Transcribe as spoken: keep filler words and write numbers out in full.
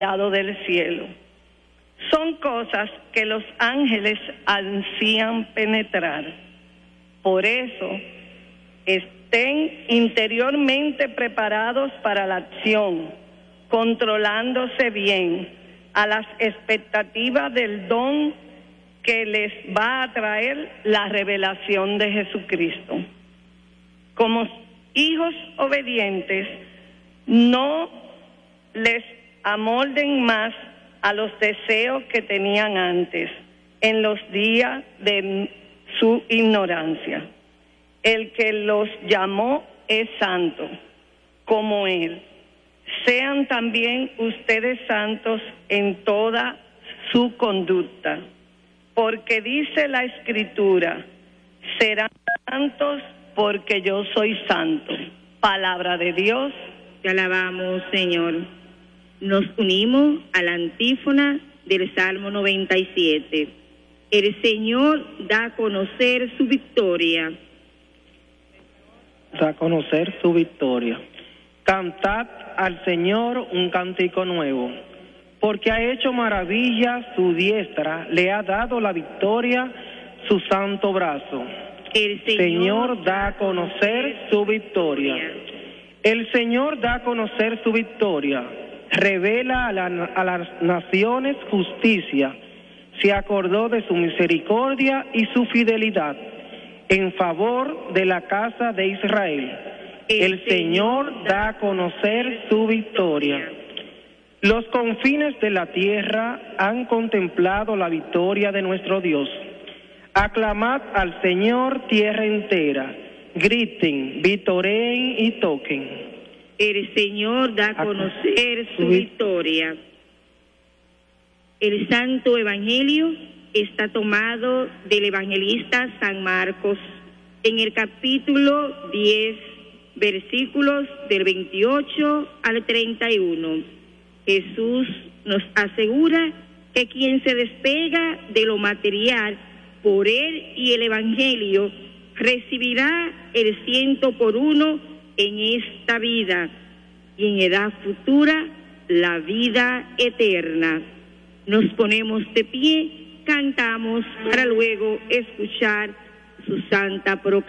del cielo. Son cosas que los ángeles ansían penetrar. Por eso, estén interiormente preparados para la acción, controlándose bien a las expectativas del don que les va a traer la revelación de Jesucristo. Como hijos obedientes, no les amolden más a los deseos que tenían antes, en los días de su ignorancia. El que los llamó es santo, como Él. Sean también ustedes santos en toda su conducta, porque dice la Escritura, serán santos porque yo soy santo. Palabra de Dios. Te alabamos, Señor. Nos unimos a la antífona del Salmo noventa y siete. El Señor da a conocer su victoria. Da a conocer su victoria. Cantad al Señor un cántico nuevo, porque ha hecho maravillas, su diestra le ha dado la victoria, su santo brazo. El Señor, Señor da a conocer su victoria. El Señor da a conocer su victoria. Revela a, la, a las naciones justicia. Se acordó de su misericordia y su fidelidad en favor de la casa de Israel. El, El Señor da a conocer su victoria. Los confines de la tierra han contemplado la victoria de nuestro Dios. Aclamad al Señor tierra entera. Griten, vitoreen y toquen. El Señor da a conocer su victoria. El Santo Evangelio está tomado del evangelista San Marcos en el capítulo diez, versículos del veintiocho al treinta y uno. Jesús nos asegura que quien se despega de lo material por Él y el Evangelio recibirá el ciento por uno en esta vida y en edad futura la vida eterna. Nos ponemos de pie, cantamos para luego escuchar su santa proclamación.